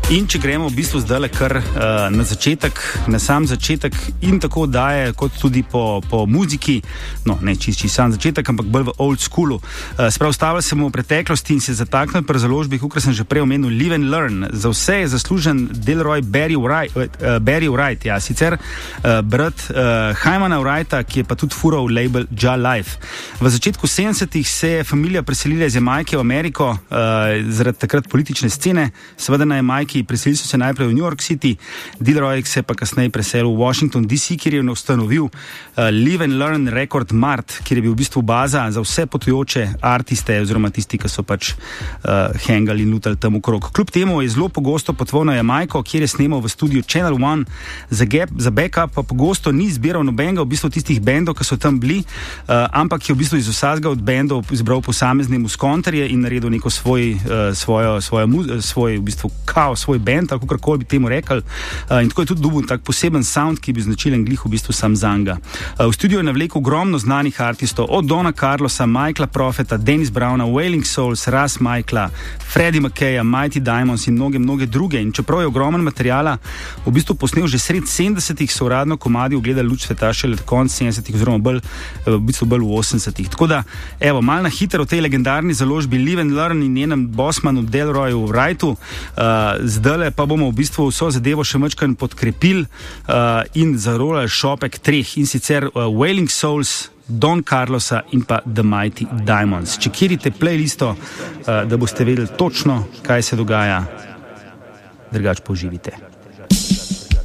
In če gremo v bistvu zdaj kar na začetek, na sam začetek in tako daje, kot tudi po muziki, no ne čisti sam začetek, ampak bolj v old schoolu. Stavili se bomo v preteklosti in se zataknili pri založbi, kot sem že prej omenil, Live and Learn. Za vse je zaslužen Delroy Barry Wright, ja, sicer brat Hymana Wrighta, ki je pa tudi fural label Ja Life. V začetku 70-ih se je familija preselila iz Jamajke v Ameriko zaradi takrat politične scene, seveda na Jamajki. Preselili so se najprej v New York City, Delroy se pa kasneje preselil v Washington DC, kjer je ustanovil Live and Learn Record Mart, kjer je bil v bistvu baza za vse potujoče artiste oziroma tisti, ki so pač hangali in lutali tam okrog. Kljub temu je zelo pogosto potoval na Jamajko, kjer je snemal v studiu Channel One za backup, pa pogosto ni zbiral nobenega v bistvu tistih bendov, ki so tam bili, ampak je v bistvu iz vsakega od bendov izbral posamezne muskonterje in naredil neko svoj v bistvu svoj band, ali kakorkoli bi temu rekli. In tako je tudi dobil tak poseben sound, ki bi značilen glih v bistvu sam zanga. V studiu je navlekel ogromno znanih artistov, od Dona Carlosa, Michaela Propheta, Dennis Browna, Wailing Souls, Russ Michaela, Freddie McKaya, Mighty Diamonds in mnoge druge. In čeprav je ogromen materijala v bistvu posnel že sred 70-ih, so uradno komadi ugledali luč sveta šele konec 70-ih oziroma bolj v 80-ih. Tako da, evo, mal na hitro v tej legendarni založbi Live and Learn in njenem bossmanu Delroyu Wrightu. Zdaj pa bomo v bistvu vso zadevo še majčkeno podkrepili in zarolali šopek treh, in sicer Wailing Souls, Don Carlosa in pa The Mighty Diamonds. Čekirite playlisto, da boste vedeli točno, kaj se dogaja, drugače pa uživite.